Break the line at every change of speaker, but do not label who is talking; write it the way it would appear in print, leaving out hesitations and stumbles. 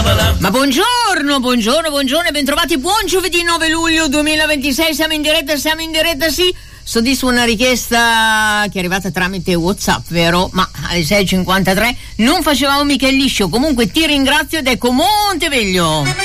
Ma buongiorno e bentrovati, buon giovedì 9 luglio 2026, siamo in diretta, sì. Soddisfo una richiesta che è arrivata tramite WhatsApp, vero? Ma alle 6.53 non facevamo mica il liscio. Comunque ti ringrazio ed ecco Monteveglio.